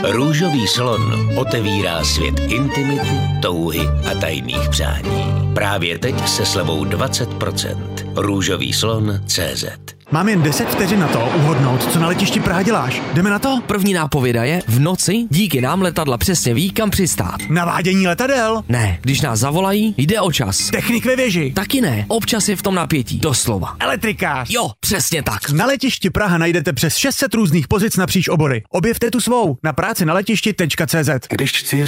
Růžový slon otevírá svět intimity, touhy a tajných přání. Právě teď se slevou 20%. Růžovýslon.cz. Mám jen 10 vteřin na to uhodnout, co na letišti Praha děláš. Jdeme na to? První nápověda je, v noci díky nám letadla přesně ví, kam přistát. Navádění letadel? Ne, když nás zavolají, jde o čas. Technik ve věži? Taky ne, občas je v tom napětí, doslova. Elektrikář? Jo, přesně tak. Na letišti Praha najdete přes 600 různých pozic napříč obory. Objevte tu svou na práci na letišti.cz. Když chci